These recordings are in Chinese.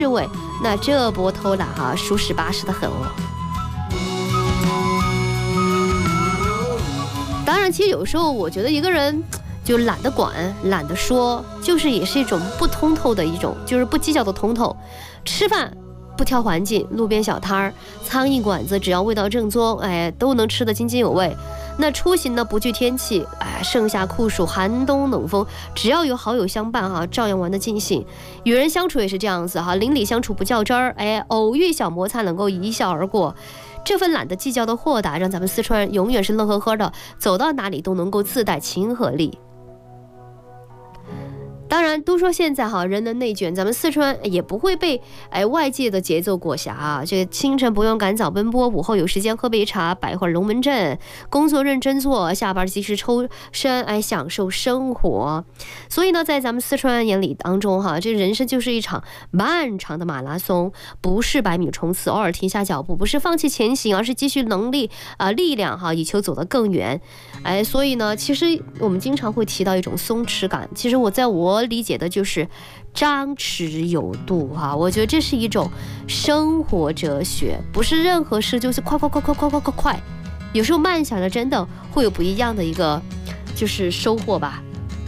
味，那这波偷懒哈，属实巴适的很哦。当然，其实有时候我觉得一个人就懒得管、懒得说，就是也是一种不通透的一种，就是不计较的通透。吃饭不挑环境，路边小摊儿、苍蝇馆子，只要味道正宗，都能吃得津津有味。那出行呢，不惧天气，盛夏酷暑、寒冬冷风，只要有好友相伴哈，照样玩得尽兴。与人相处也是这样子哈，邻里相处不较真儿，偶遇小摩擦能够一笑而过。这份懒得计较的豁达，让咱们四川永远是乐呵呵的，走到哪里都能够自带亲和力。当然，都说现在哈人的内卷，咱们四川也不会被外界的节奏裹挟啊。这个清晨不用赶早奔波，午后有时间喝杯茶，摆会儿龙门阵，工作认真做，下班及时抽身，享受生活。所以呢，在咱们四川眼里当中哈，这人生就是一场漫长的马拉松，不是100米冲刺，偶尔停下脚步，不是放弃前行，而是积蓄力量哈，以求走得更远。所以呢，其实我们经常会提到一种松弛感，其实我理解的就是张弛有度哈，我觉得这是一种生活哲学，不是任何事就是快，有时候慢下来真的会有不一样的一个就是收获吧。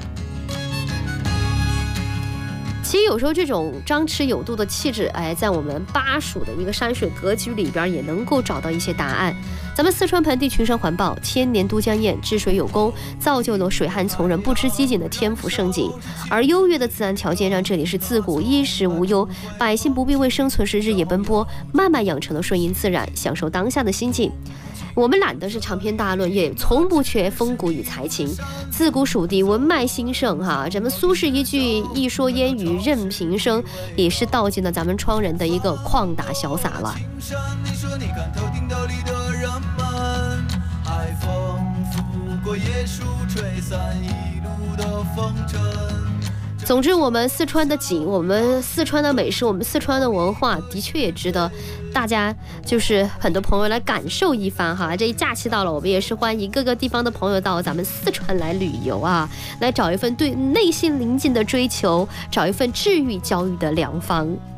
其实有时候这种张弛有度的气质，在我们巴蜀的一个山水格局里边也能够找到一些答案。咱们四川盆地群山环抱，千年都江堰，治水有功，造就了水旱从人不知饥馑的天府盛景。而优越的自然条件让这里是自古衣食无忧，百姓不必为生存时日夜奔波，慢慢养成了顺应自然、享受当下的心境。我们懒的是长篇大论，也从不缺风骨与才情。自古蜀地文脉兴盛哈，咱们苏轼一句一说烟雨任平生，也是道尽了咱们川人的一个旷达潇洒了。海风拂过椰树，吹散一路的风尘。总之，我们四川的景，我们四川的美食，我们四川的文化，的确也值得大家就是很多朋友来感受一番哈。这一假期到了，我们也是欢迎各个地方的朋友到咱们四川来旅游啊，来找一份对内心宁静的追求，找一份治愈教育的良方。